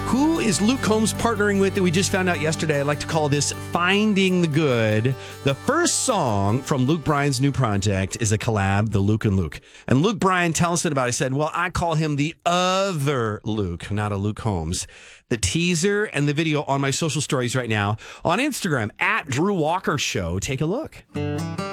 Who is Luke Combs partnering with that we just found out yesterday? I like to call this Finding the Good. The first song from Luke Bryan's new project is a collab, The Luke and Luke. And Luke Bryan tells us about it. He said, well, I call him the other Luke, not a Luke Combs. The teaser and the video on my social stories right now on Instagram, @Drew Walker Show. Take a look.